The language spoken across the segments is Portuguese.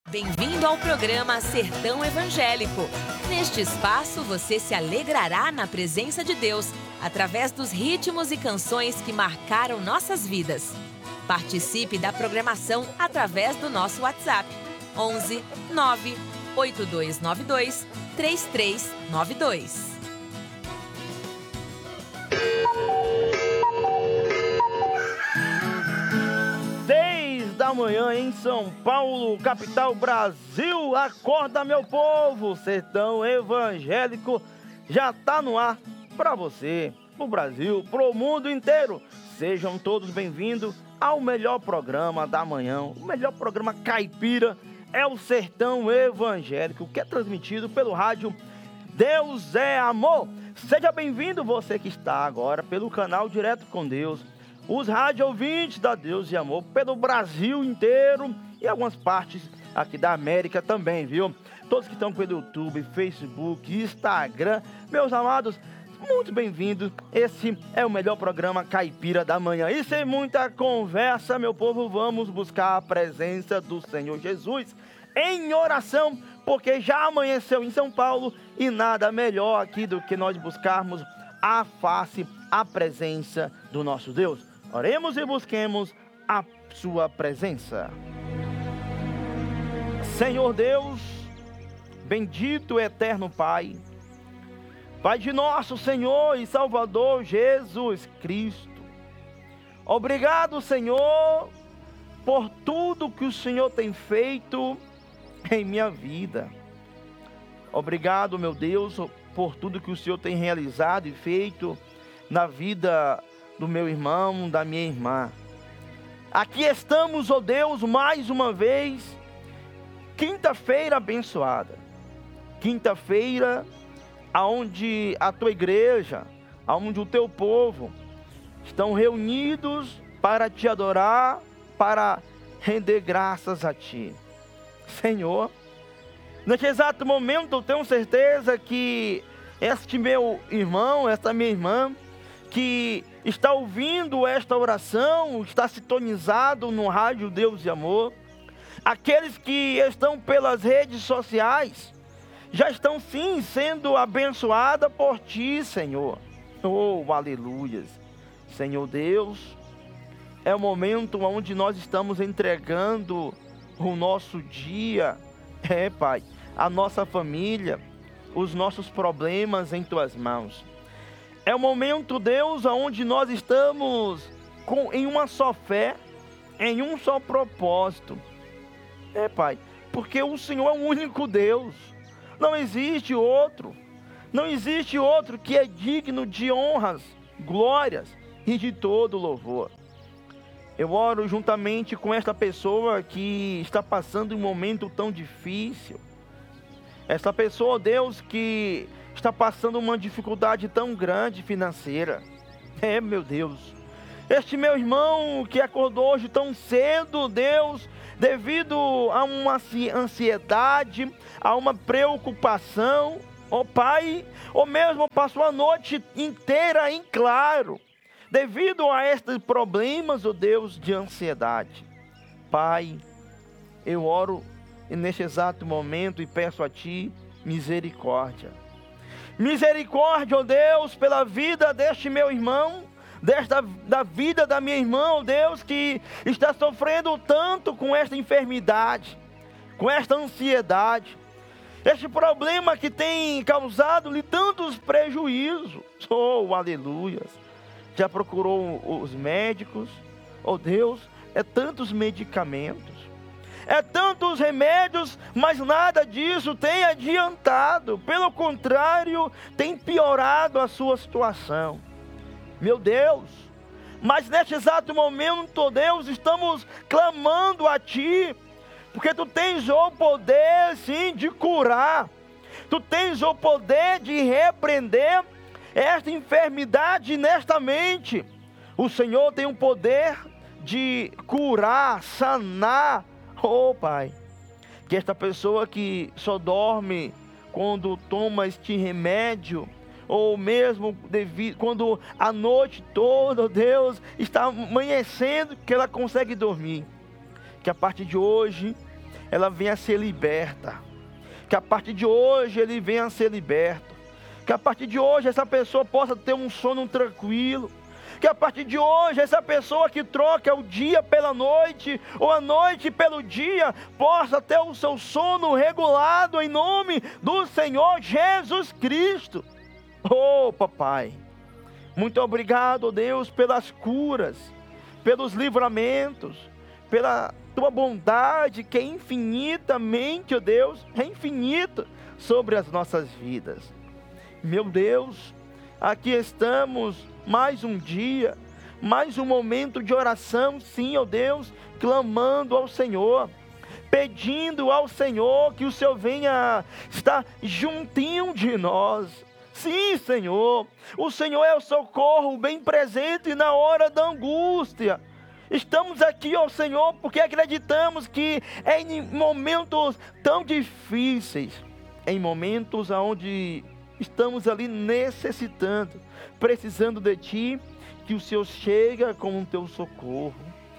Bem-vindo ao programa Sertão Evangélico. Neste espaço, você se alegrará na presença de Deus, através dos ritmos e canções que marcaram nossas vidas. Participe da programação através do nosso WhatsApp, 11 9 8292 3392. Da manhã em São Paulo, capital Brasil. Acorda, meu povo, Sertão Evangélico já tá no ar para você, pro Brasil, pro mundo inteiro. Sejam todos bem-vindos ao melhor programa da manhã, o melhor programa caipira é o Sertão Evangélico, que é transmitido pelo rádio Deus é Amor. Seja bem-vindo você que está agora pelo canal Direto com Deus, os rádio ouvintes da Deus e Amor pelo Brasil inteiro e algumas partes aqui da América também, viu? Todos que estão pelo YouTube, Facebook, Instagram, meus amados, muito bem-vindos. Esse é o melhor programa caipira da manhã. E sem muita conversa, meu povo, vamos buscar a presença do Senhor Jesus em oração, porque já amanheceu em São Paulo e nada melhor aqui do que nós buscarmos a face, a presença do nosso Deus. Oremos e busquemos a sua presença. Senhor Deus, bendito eterno Pai, Pai de nosso Senhor e Salvador Jesus Cristo. Obrigado, Senhor, por tudo que o Senhor tem feito em minha vida. Obrigado, meu Deus, por tudo que o Senhor tem realizado e feito na vida do meu irmão, da minha irmã. Aqui estamos, ó Deus, mais uma vez, quinta-feira abençoada. Quinta-feira, aonde a tua igreja, aonde o teu povo estão reunidos para te adorar, para render graças a ti. Senhor, neste exato momento eu tenho certeza que este meu irmão, esta minha irmã, que está ouvindo esta oração, está sintonizado no rádio Deus e Amor, aqueles que estão pelas redes sociais, já estão sim sendo abençoados por ti, Senhor. Oh, aleluias. Senhor Deus, é o momento onde nós estamos entregando o nosso dia, Pai, a nossa família, os nossos problemas em tuas mãos. É o momento, Deus, onde nós estamos em uma só fé, em um só propósito. Pai, porque o Senhor é o único Deus. Não existe outro. Não existe outro que é digno de honras, glórias e de todo louvor. Eu oro juntamente com esta pessoa que está passando um momento tão difícil. Esta pessoa, Deus, que está passando uma dificuldade tão grande financeira. Meu Deus. Este meu irmão que acordou hoje tão cedo, Deus, devido a uma ansiedade, a uma preocupação, Pai, ou mesmo passou a noite inteira em claro, devido a estes problemas, Deus, de ansiedade. Pai, eu oro neste exato momento e peço a Ti misericórdia. Misericórdia, Deus, pela vida deste meu irmão, da vida da minha irmã, Deus, que está sofrendo tanto com esta enfermidade, com esta ansiedade, este problema que tem causado-lhe tantos prejuízos. Oh, aleluias. Já procurou os médicos? Oh, Deus, é tantos medicamentos, é tantos remédios, mas nada disso tem adiantado. Pelo contrário, tem piorado a sua situação. Meu Deus, mas neste exato momento, Deus, estamos clamando a Ti, porque Tu tens o poder, sim, de curar. Tu tens o poder de repreender esta enfermidade nesta mente. O Senhor tem o poder de curar, sanar. Oh, Pai, que esta pessoa que só dorme quando toma este remédio, ou mesmo quando a noite toda, Deus, está amanhecendo, que ela consegue dormir, que a partir de hoje ela venha a ser liberta. Que a partir de hoje ele venha a ser liberto. Que a partir de hoje essa pessoa possa ter um sono tranquilo. Que a partir de hoje essa pessoa que troca o dia pela noite, ou a noite pelo dia, possa ter o seu sono regulado em nome do Senhor Jesus Cristo. Oh, papai, muito obrigado, oh Deus, pelas curas, pelos livramentos, pela tua bondade que é infinitamente, oh Deus, é infinita sobre as nossas vidas. Meu Deus, aqui estamos mais um dia, mais um momento de oração, sim, ó Deus, clamando ao Senhor, pedindo ao Senhor que o Senhor venha estar juntinho de nós. Sim, Senhor, o Senhor é o socorro bem presente na hora da angústia. Estamos aqui, ó Senhor, porque acreditamos que é em momentos tão difíceis, em momentos onde estamos ali necessitando, precisando de Ti, que o Senhor chega com o Teu socorro.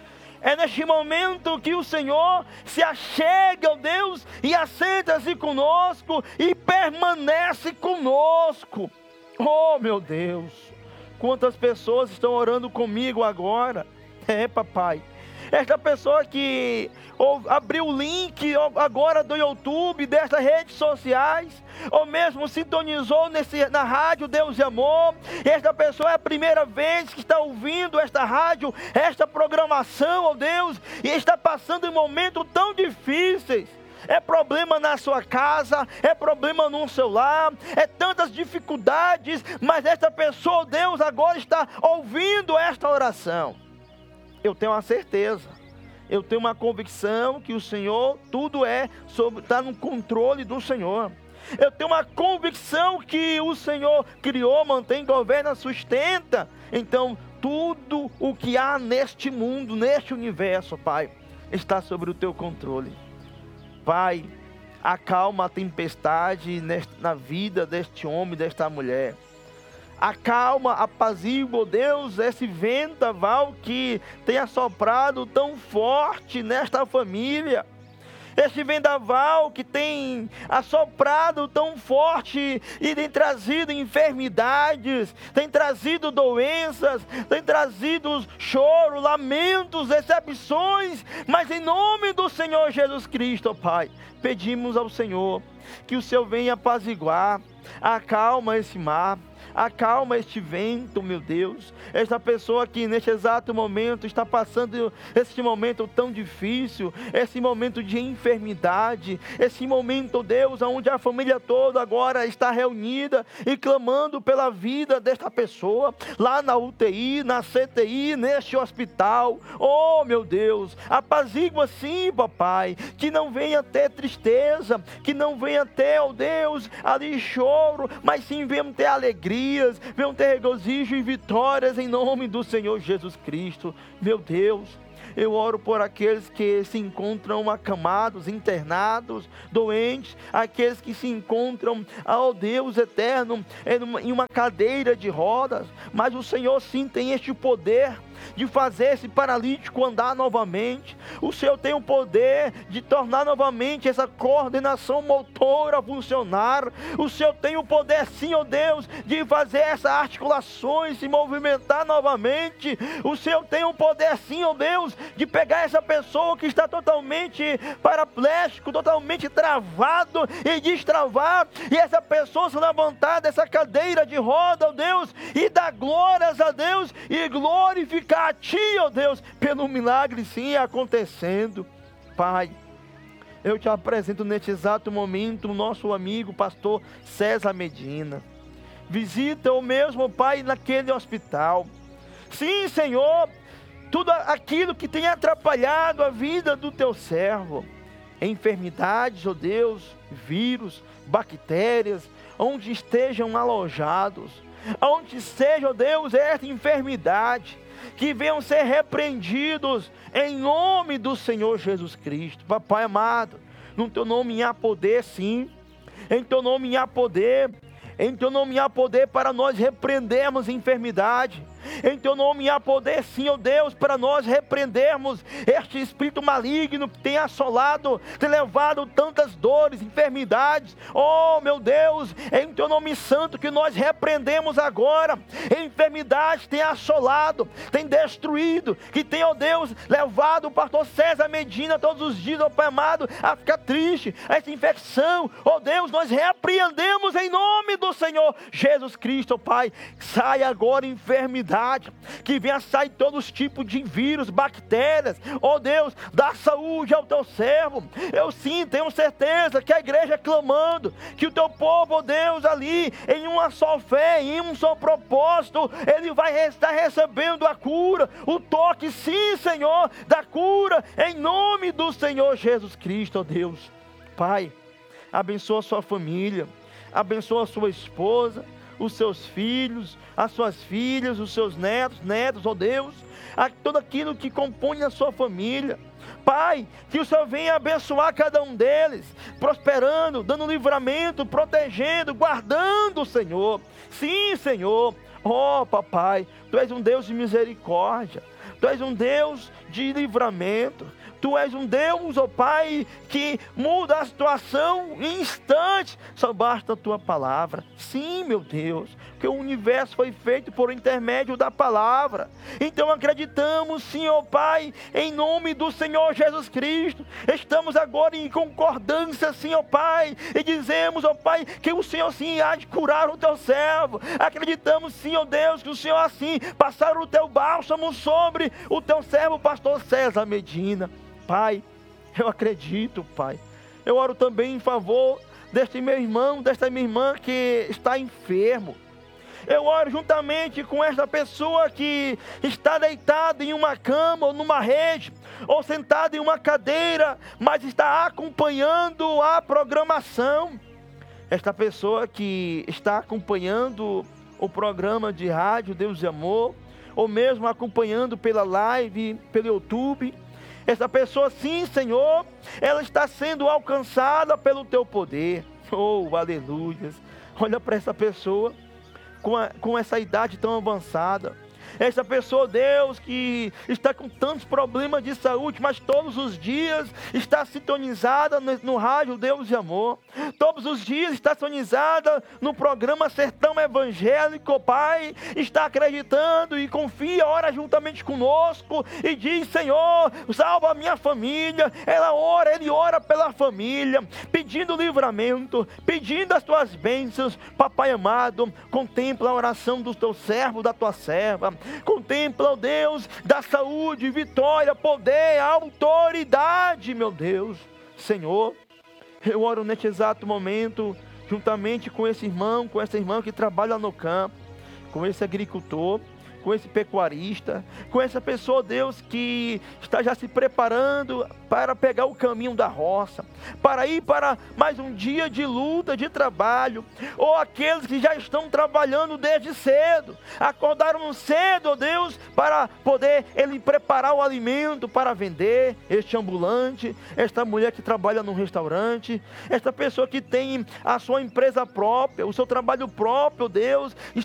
É neste momento que o Senhor se achega, ó Deus, e assenta-se conosco e permanece conosco. Oh, meu Deus, quantas pessoas estão orando comigo agora. Papai, esta pessoa que abriu o link agora do YouTube, destas redes sociais, ou mesmo sintonizou na rádio Deus e Amor, esta pessoa é a primeira vez que está ouvindo esta rádio, esta programação, ó Deus, e está passando em momentos tão difíceis. É problema na sua casa, é problema no seu lar, é tantas dificuldades, mas esta pessoa, ó Deus, agora está ouvindo esta oração. Eu tenho uma certeza, eu tenho uma convicção que o Senhor, tudo está no controle do Senhor. Eu tenho uma convicção que o Senhor criou, mantém, governa, sustenta. Então, tudo o que há neste mundo, neste universo, Pai, está sobre o Teu controle. Pai, acalma a tempestade na vida deste homem, desta mulher. Acalma, apazigua, Deus, esse vendaval que tem assoprado tão forte nesta família. Este vendaval que tem assoprado tão forte e tem trazido enfermidades, tem trazido doenças, tem trazido choro, lamentos, decepções. Mas em nome do Senhor Jesus Cristo, ó Pai, pedimos ao Senhor que o Senhor venha apaziguar, acalma esse mar. Acalma este vento, meu Deus. Esta pessoa que neste exato momento está passando esse momento tão difícil, esse momento de enfermidade, esse momento, Deus, onde a família toda agora está reunida e clamando pela vida desta pessoa, lá na UTI, na CTI, neste hospital. Oh, meu Deus, apazigua sim, papai, que não venha ter tristeza, que não venha ter, oh Deus, ali choro, mas sim venham ter alegria, venham ter regozijo e vitórias em nome do Senhor Jesus Cristo. Meu Deus, eu oro por aqueles que se encontram acamados, internados, doentes, aqueles que se encontram, ó Deus eterno, em uma cadeira de rodas, mas o Senhor sim tem este poder de fazer esse paralítico andar novamente. O Senhor tem o poder de tornar novamente essa coordenação motora funcionar. O Senhor tem o poder sim, ó Deus, de fazer essas articulações se movimentar novamente. O Senhor tem o poder sim, ó Deus, de pegar essa pessoa que está totalmente paraplégico, totalmente travado, e destravar, e essa pessoa se levantar dessa cadeira de roda, ó Deus, e dar glórias a Deus, e glorificar a Ti, ó Deus, pelo milagre sim acontecendo. Pai, eu te apresento neste exato momento o nosso amigo pastor César Medina. Visita o mesmo, Pai, naquele hospital. Sim, Senhor, tudo aquilo que tem atrapalhado a vida do Teu servo, enfermidades, ó Deus, vírus, bactérias, onde estejam alojados, onde seja, ó Deus, esta enfermidade, que venham ser repreendidos em nome do Senhor Jesus Cristo. Papai amado, no Teu nome há poder sim, em Teu nome há poder, em Teu nome há poder para nós repreendermos a enfermidade, Em teu nome há poder sim, ó Deus, para nós repreendermos este espírito maligno que tem assolado, tem levado tantas dores, enfermidades. Oh meu Deus, em teu nome santo que nós repreendemos agora. Enfermidade tem assolado, tem destruído, que tem, ó Deus, levado o pastor César Medina todos os dias, ó Pai amado, a ficar triste, a essa infecção. Ó Deus, nós repreendemos em nome do Senhor Jesus Cristo, ó Pai. Sai agora enfermidade, que venha sair todos os tipos de vírus, bactérias, ó Deus, dá saúde ao teu servo. Eu sim tenho certeza que a igreja clamando, que o teu povo, ó Deus, ali, em uma só fé, em um só propósito, ele vai estar recebendo a cura, o toque, sim Senhor, da cura, em nome do Senhor Jesus Cristo, ó Deus. Pai, abençoa a sua família, abençoa a sua esposa, os seus filhos, as suas filhas, os seus netos, ó Deus, tudo aquilo que compõe a sua família. Pai, que o Senhor venha abençoar cada um deles, prosperando, dando livramento, protegendo, guardando, Senhor. Sim, Senhor. Oh, papai, Tu és um Deus de misericórdia, Tu és um Deus de livramento, Tu és um Deus, ó Pai, que muda a situação em instantes, só basta a Tua palavra. Sim, meu Deus, porque o universo foi feito por intermédio da palavra. Então acreditamos, sim, ó Pai, em nome do Senhor Jesus Cristo. Estamos agora em concordância, sim, ó Pai, e dizemos, ó Pai, que o Senhor sim há de curar o Teu servo. Acreditamos, sim, ó Deus, que o Senhor assim passar o Teu bálsamo sobre o Teu servo, pastor César Medina. Pai, eu acredito, Pai. Eu oro também em favor deste meu irmão, desta minha irmã que está enfermo. Eu oro juntamente com esta pessoa que está deitada em uma cama ou numa rede, ou sentada em uma cadeira, mas está acompanhando a programação. Esta pessoa que está acompanhando o programa de rádio Deus e Amor, ou mesmo acompanhando pela live, pelo YouTube. Essa pessoa, sim, Senhor, ela está sendo alcançada pelo Teu poder. Oh, aleluia. Olha para essa pessoa com essa idade tão avançada. Essa pessoa, Deus, que está com tantos problemas de saúde, mas todos os dias está sintonizada no rádio Deus e Amor. Todos os dias está sintonizada no programa Sertão Evangélico, Pai. Está acreditando e confia, ora juntamente conosco e diz, Senhor, salva a minha família. Ele ora pela família, pedindo livramento, pedindo as Tuas bênçãos. Papai amado, contempla a oração do Teu servo, da Tua serva. Contempla, ó Deus, da saúde, vitória, poder, autoridade, meu Deus. Senhor, eu oro neste exato momento, juntamente com esse irmão, com essa irmã que trabalha no campo, com esse agricultor, com esse pecuarista, com essa pessoa, Deus, que está já se preparando para pegar o caminho da roça, para ir para mais um dia de luta, de trabalho, ou aqueles que já estão trabalhando desde cedo, acordaram cedo, ó Deus, para poder ele preparar o alimento para vender, este ambulante, esta mulher que trabalha num restaurante, esta pessoa que tem a sua empresa própria, o seu trabalho próprio, Deus,